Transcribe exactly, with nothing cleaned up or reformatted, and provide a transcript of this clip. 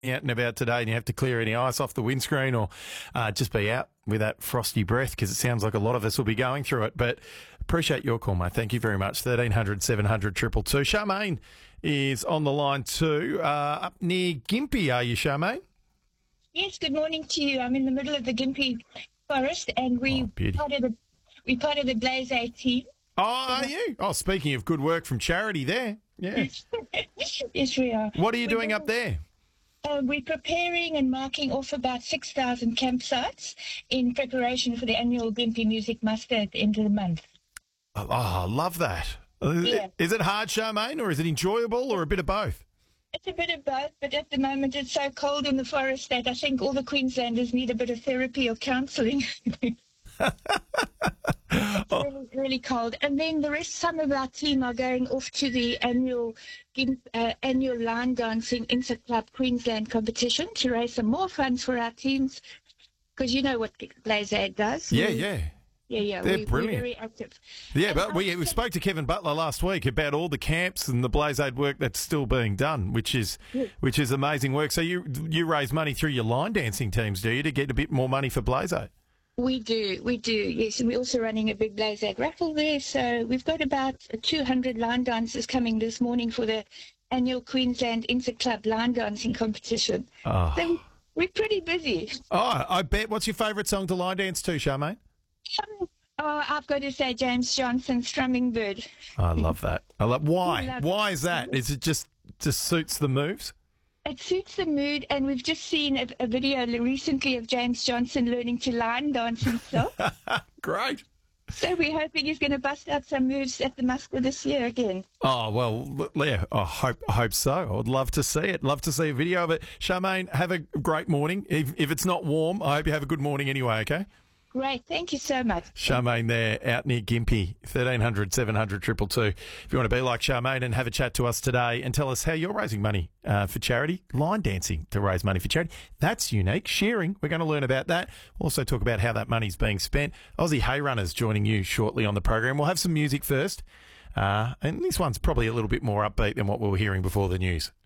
out and about today and you have to clear any ice off the windscreen or uh, just be out with that frosty breath, because it sounds like a lot of us will be going through it. But appreciate your call, mate. Thank you very much. thirteen hundred, seven hundred, two two two. Charmaine is on the line too. Uh, up near Gympie, are you, Charmaine? Yes, good morning to you. I'm in the middle of the Gympie forest, and we Oh, part of the we part of the Blaze A team. Oh, are you? Oh, speaking of good work from charity there. Yeah. Yes, we are. What are you We're doing up there? Uh, we're preparing and marking off about six thousand campsites in preparation for the annual Gympie Music Muster at the end of the month. Oh, I love that. Yeah. Is it hard, Charmaine, or is it enjoyable, or a bit of both? It's a bit of both, but at the moment it's so cold in the forest that I think all the Queenslanders need a bit of therapy or counselling. It's really, really cold. And then the rest, some of our team are going off to the annual uh, annual line dancing Inter Club Queensland competition to raise some more funds for our teams, because you know what Blaze Aid does. Yeah, We- yeah. Yeah, yeah. They're we, brilliant. We're very active. Yeah, And but we, I- we spoke to Kevin Butler last week about all the camps and the Blaze Aid work that's still being done, which is Yeah. which is amazing work. So you you raise money through your line dancing teams, do you, to get a bit more money for Blaze Aid? We do, we do, yes. And we're also running a big Blaze Aid raffle there. So we've got about two hundred line dancers coming this morning for the annual Queensland Inter Club line dancing competition. Oh, So we're pretty busy. oh I bet. What's your favourite song to line dance to, Charmaine? Um, oh, I've got to say James Johnson, Strumming Bird. I love that. I love. Why? Love Why is that? Is it just just suits the moves? It suits the mood, and we've just seen a, a video recently of James Johnson learning to line dance himself. Great. So we're hoping he's going to bust out some moves at the Muster this year again. Oh, well, l- yeah, I hope, I hope so. I would love to see it. Love to see a video of it. Charmaine, have a great morning. If, if it's not warm, I hope you have a good morning anyway, okay? Great, thank you so much. Charmaine there, out near Gympie, thirteen hundred, seven hundred, two two two. If you want to be like Charmaine and have a chat to us today and tell us how you're raising money uh, for charity, line dancing to raise money for charity, that's unique. Sharing, we're going to learn about that. We'll also talk about how that money's being spent. Aussie Hay Runners joining you shortly on the program. We'll have some music first, uh, and this one's probably a little bit more upbeat than what we were hearing before the news.